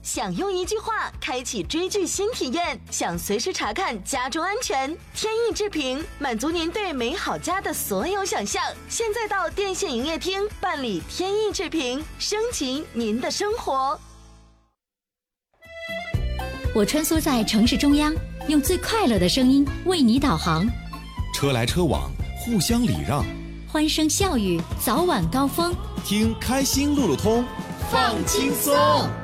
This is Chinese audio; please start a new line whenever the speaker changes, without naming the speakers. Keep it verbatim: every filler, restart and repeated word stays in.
想用一句话开启追剧新体验，想随时查看家中安全，天意之平满足您对美好家的所有想象。现在到电信营业厅办理天意之平，升级您的生活。
我穿梭在城市中央，用最快乐的声音为你导航。
车来车往，互相礼让，
欢声笑语，早晚高峰。
听开心路路通，
放轻松。